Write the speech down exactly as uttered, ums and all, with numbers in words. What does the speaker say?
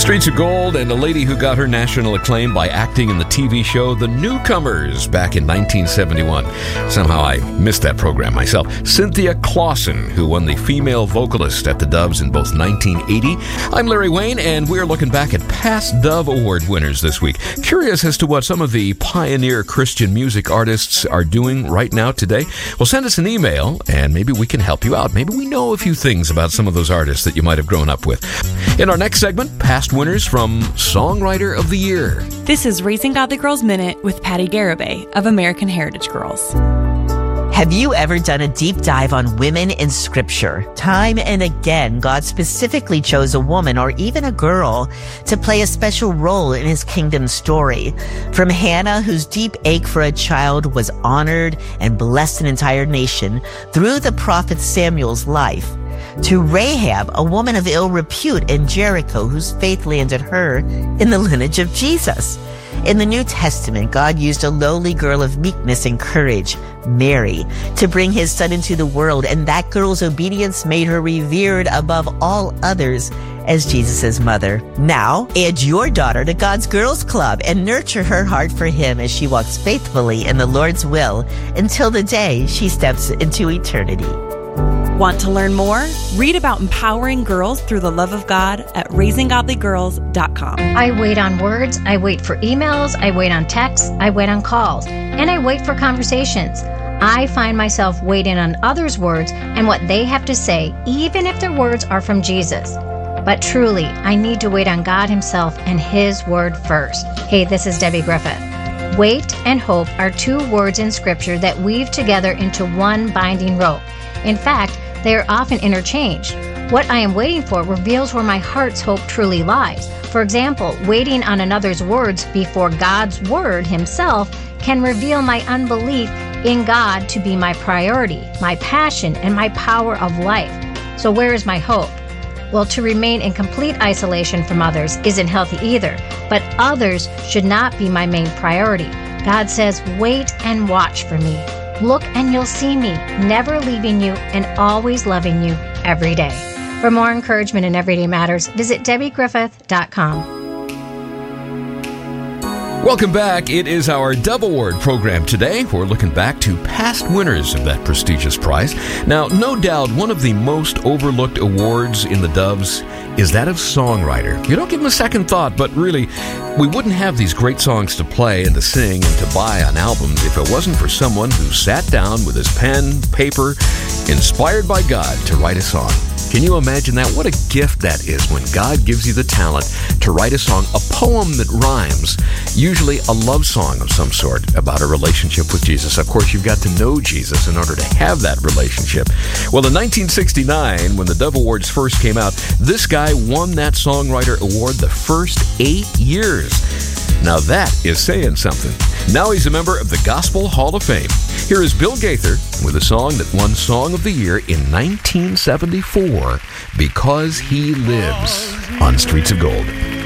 Streets of Gold and a lady who got her national acclaim by acting in the T V show The Newcomers back in nineteen seventy-one. Somehow I missed that program myself. Cynthia Clawson, who won the Female Vocalist at the Doves in both nineteen eighty. I'm Larry Wayne, and we're looking back at past Dove Award winners this week. Curious as to what some of the pioneer Christian music artists are doing right now today? Well, send us an email, and maybe we can help you out. Maybe we know a few things about some of those artists that you might have grown up with. In our next segment, past winners from Songwriter of the Year. This is Raising Godly Girls Minute with Patty Garibay of American Heritage Girls. Have you ever done a deep dive on women in Scripture? Time and again, God specifically chose a woman or even a girl to play a special role in his kingdom story. From Hannah, whose deep ache for a child was honored and blessed an entire nation, through the prophet Samuel's life, to Rahab, a woman of ill repute in Jericho, whose faith landed her in the lineage of Jesus. In the New Testament, God used a lowly girl of meekness and courage, Mary, to bring his son into the world, and that girl's obedience made her revered above all others as Jesus' mother. Now, add your daughter to God's Girls Club and nurture her heart for him as she walks faithfully in the Lord's will until the day she steps into eternity. Want to learn more? Read about empowering girls through the love of God at raising godly girls dot com. I wait on words, I wait for emails, I wait on texts, I wait on calls, and I wait for conversations. I find myself waiting on others' words and what they have to say, even if their words are from Jesus. But truly, I need to wait on God himself and his word first. Hey, this is Debbie Griffith. Wait and hope are two words in Scripture that weave together into one binding rope. In fact, they are often interchanged. What I am waiting for reveals where my heart's hope truly lies. For example, waiting on another's words before God's word himself can reveal my unbelief in God to be my priority, my passion, and my power of life. So where is my hope? Well, to remain in complete isolation from others isn't healthy either, but others should not be my main priority. God says, wait and watch for me. Look and you'll see me, never leaving you and always loving you every day. For more encouragement in Everyday Matters, visit debbie griffith dot com. Welcome back. It is our Dove Award program today. We're looking back to past winners of that prestigious prize. Now, no doubt one of the most overlooked awards in the Doves is that of songwriter. You don't give them a second thought, but really, we wouldn't have these great songs to play and to sing and to buy on albums if it wasn't for someone who sat down with his pen, paper, inspired by God to write a song. Can you imagine that? What a gift that is when God gives you the talent to write a song, a poem that rhymes, usually a love song of some sort about a relationship with Jesus. Of course, you've got to know Jesus in order to have that relationship. Well, in nineteen sixty-nine, when the Dove Awards first came out, this guy won that Songwriter Award the first eight years. Now that is saying something. Now he's a member of the Gospel Hall of Fame. Here is Bill Gaither with a song that won Song of the Year in nineteen seventy-four, Because He Lives, on Streets of Gold.